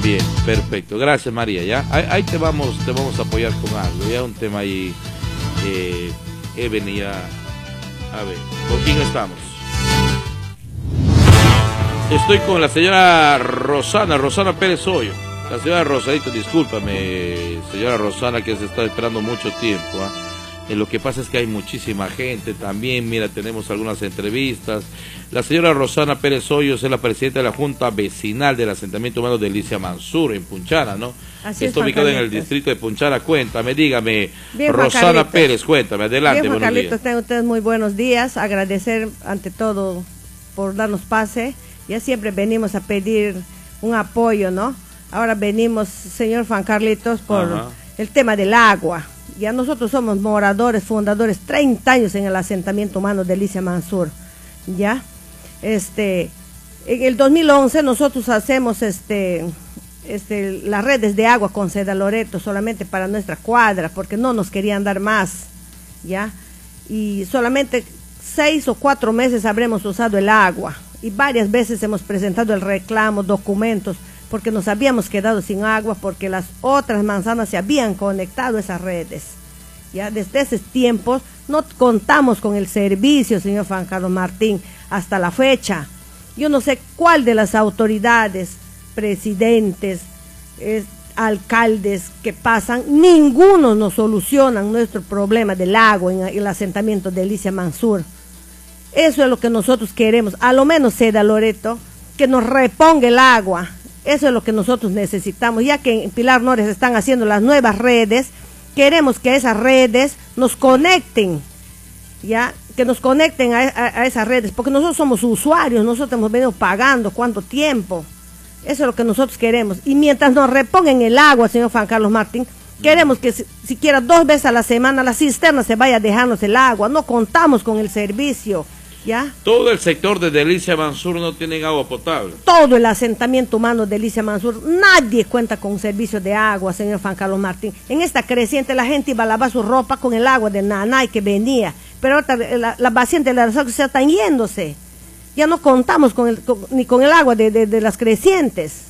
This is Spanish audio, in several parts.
Bien, perfecto. Gracias, María. Ya ahí te vamos a apoyar con algo. Ya un tema ahí. Venía. A ver, ¿con quién estamos? Estoy con la señora Rosana Pérez Hoyo. La señora Rosadito, discúlpame, señora Rosana, que se está esperando mucho tiempo. Lo que pasa es que hay muchísima gente también. Mira, tenemos algunas entrevistas. La señora Rosana Pérez Hoyos es la presidenta de la Junta Vecinal del Asentamiento Humano de Licia Mansur, en Punchara, ¿no? Así está ubicado en el distrito de Punchara. Cuéntame, dígame, bien, Rosana Pérez, cuéntame, adelante. Bien, Juan buenos Carlitos, días. tengan ustedes muy buenos días. Agradecer ante todo por darnos pase. Ya siempre venimos a pedir un apoyo, ¿no? Ahora venimos, señor Juan Carlitos, por el tema del agua. Ya nosotros somos moradores, fundadores, 30 años en el asentamiento humano de Licia Mansur, ¿ya? En el 2011 nosotros hacemos las redes de agua con Seda Loreto solamente para nuestra cuadra, porque no nos querían dar más, ¿ya? Y solamente 6 o 4 meses habremos usado el agua, y varias veces hemos presentado el reclamo, documentos, porque nos habíamos quedado sin agua, porque las otras manzanas se habían conectado a esas redes. Ya desde esos tiempos no contamos con el servicio, señor Juan Carlos Martín, hasta la fecha. Yo no sé cuál de las autoridades, presidentes, alcaldes que pasan, ninguno nos solucionan nuestro problema del agua en el asentamiento de Licia Mansur. Eso es lo que nosotros queremos, a lo menos Seda Loreto, que nos reponga el agua. Eso es lo que nosotros necesitamos, ya que en Pilar Nores están haciendo las nuevas redes. Queremos que esas redes nos conecten, ya, que nos conecten a esas redes, porque nosotros somos usuarios, nosotros hemos venido pagando cuánto tiempo. Eso es lo que nosotros queremos. Y mientras nos repongan el agua, señor Juan Carlos Martín, queremos que siquiera 2 veces a la semana la cisterna se vaya a dejarnos el agua. No contamos con el servicio. ¿Ya? Todo el sector de Licia Mansur no tienen agua potable. Todo el asentamiento humano de Licia Mansur, nadie cuenta con un servicio de agua, señor Juan Carlos Martín. En esta creciente la gente iba a lavar su ropa con el agua del Nanay que venía, pero ahorita la paciente de las aguas se están yéndose. Ya no contamos ni con el agua de las crecientes.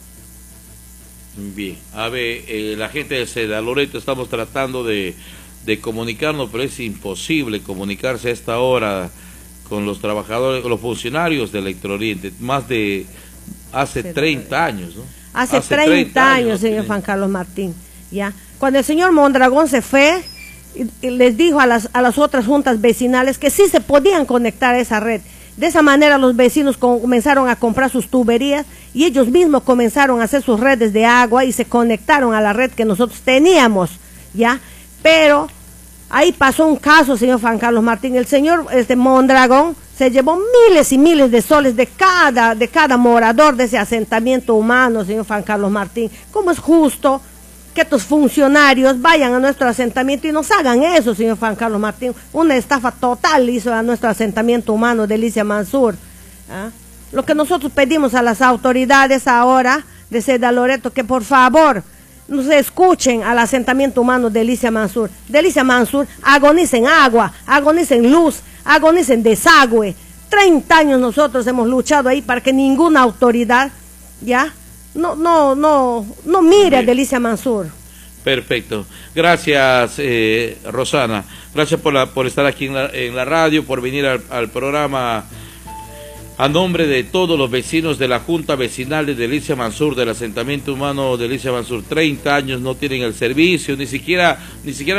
Bien, a ver, la gente de Seda Loreto estamos tratando de comunicarnos, pero es imposible comunicarse a esta hora con los trabajadores, los funcionarios de Electrooriente, hace 30 años, ¿no? Hace 30 años, señor Juan Carlos Martín, ¿ya? Cuando el señor Mondragón se fue, y les dijo a las otras juntas vecinales que sí se podían conectar a esa red. De esa manera los vecinos comenzaron a comprar sus tuberías y ellos mismos comenzaron a hacer sus redes de agua y se conectaron a la red que nosotros teníamos, ¿ya? Pero ahí pasó un caso, señor Juan Carlos Martín. El señor Mondragón se llevó miles y miles de soles de cada morador de ese asentamiento humano, señor Juan Carlos Martín. ¿Cómo es justo que estos funcionarios vayan a nuestro asentamiento y nos hagan eso, señor Juan Carlos Martín? Una estafa total hizo a nuestro asentamiento humano de Licia Mansur. Lo que nosotros pedimos a las autoridades ahora de Seda Loreto, que por favor nos escuchen al asentamiento humano de Licia Mansur. De Licia Mansur agonicen agua, agonicen luz, agonicen desagüe. 30 años nosotros hemos luchado ahí para que ninguna autoridad, ¿ya?, no mire a Licia Mansur. Perfecto. Gracias, Rosana. Gracias por estar aquí en la radio, por venir al programa. A nombre de todos los vecinos de la Junta Vecinal de Licia Mansur, del asentamiento humano de Licia Mansur, 30 años no tienen el servicio, ni siquiera